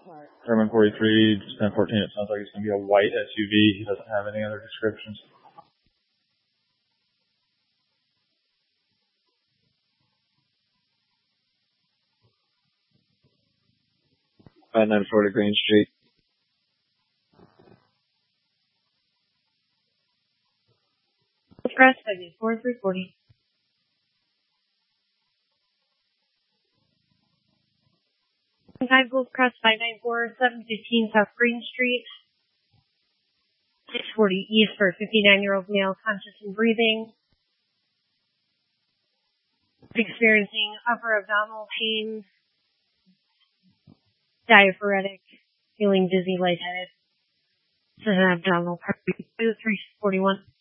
Herman 43, 1014, it sounds like it's going to be a white SUV. He doesn't have any other descriptions. By 940 Green Street. Press 4-340. Time Gold Cross 594, 715 South Green Street. 640 East for 59-year-old male, conscious and breathing. Experiencing upper abdominal pain. Diaphoretic. Feeling dizzy, lightheaded. This is an abdominal part 341.